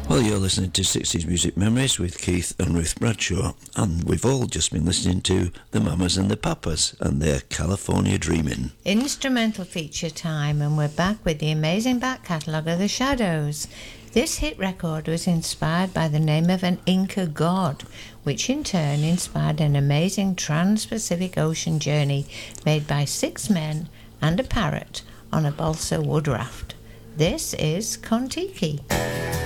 Well, you're listening to 60s Music Memories with Keith and Ruth Bradshaw, and we've all just been listening to the Mamas and the Papas and their California Dreamin'. Instrumental feature time, and we're back with the amazing back catalogue of the Shadows. This hit record was inspired by the name of an Inca god, which in turn inspired an amazing trans-Pacific Ocean journey made by 6 men and a parrot on a balsa wood raft. This is Kon-Tiki.